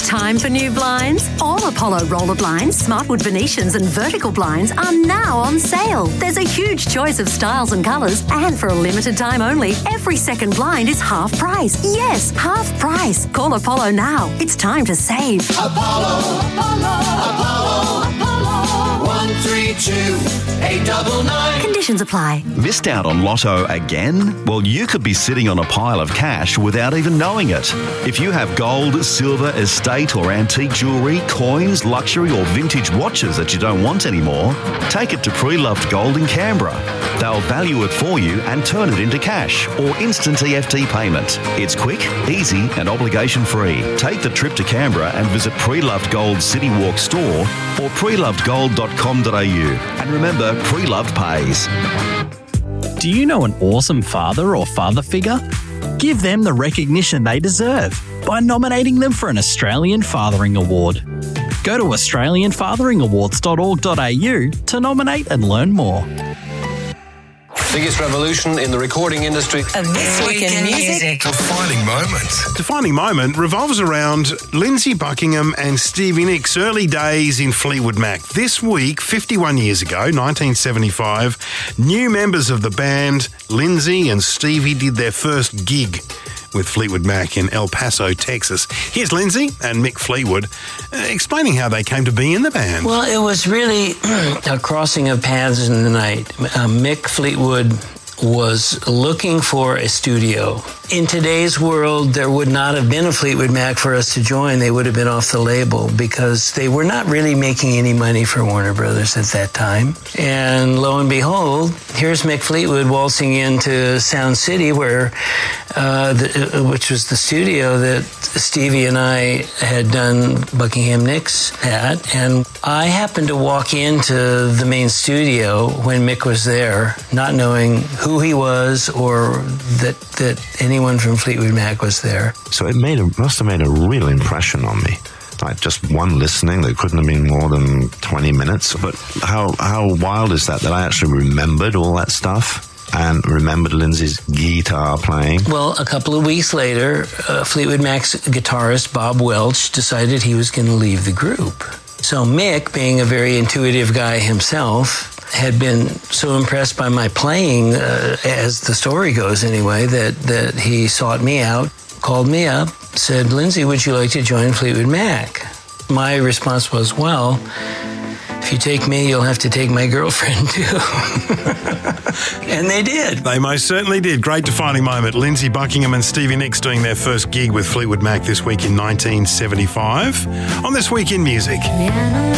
Time for new blinds? All Apollo roller blinds, Smartwood Venetians and vertical blinds are now on sale. There's a huge choice of styles and colours, and for a limited time only, every second blind is half price. Yes, half price. Call Apollo now. It's time to save. Apollo 132-899. Conditions apply. Missed out on Lotto again? Well, you could be sitting on a pile of cash without even knowing it. If you have gold, silver, estate or antique jewellery, coins, luxury or vintage watches that you don't want anymore, take it to Pre-Loved Gold in Canberra. They'll value it for you and turn it into cash or instant EFT payment. It's quick, easy and obligation-free. Take the trip to Canberra and visit Pre-Loved Gold City Walk store or prelovedgold.com.au. And remember, Pre-Loved pays. Do you know an awesome father or father figure? Give them the recognition they deserve by nominating them for an Australian Fathering Award. Go to australianfatheringawards.org.au to nominate and learn more. Biggest revolution in the recording industry. This Week in Music. Defining moment revolves around Lindsey Buckingham and Stevie Nicks' early days in Fleetwood Mac. This week, 51 years ago, 1975, new members of the band, Lindsey and Stevie, did their first gig with Fleetwood Mac in El Paso, Texas. Here's Lindsey and Mick Fleetwood explaining how they came to be in the band. Well, it was really a crossing of paths in the night. Mick Fleetwood was looking for a studio. In today's world, there would not have been a Fleetwood Mac for us to join. They would have been off the label because they were not really making any money for Warner Brothers at that time. And lo and behold, here's Mick Fleetwood waltzing into Sound City, which was the studio that Stevie and I had done Buckingham Nicks at. And I happened to walk into the main studio when Mick was there, not knowing who he was or that anyone from Fleetwood Mac was there. So it must have made a real impression on me. Like just one listening, that couldn't have been more than 20 minutes. But how wild is that I actually remembered all that stuff and remembered Lindsey's guitar playing? Well, a couple of weeks later, Fleetwood Mac's guitarist Bob Welch decided he was going to leave the group. So Mick, being a very intuitive guy himself, had been so impressed by my playing, as the story goes anyway, that he sought me out, called me up, said, "Lindsey, would you like to join Fleetwood Mac?" My response was, well, if you take me, you'll have to take my girlfriend too. And they did. They most certainly did. Great defining moment. Lindsey Buckingham and Stevie Nicks doing their first gig with Fleetwood Mac this week in 1975 on This Week in Music.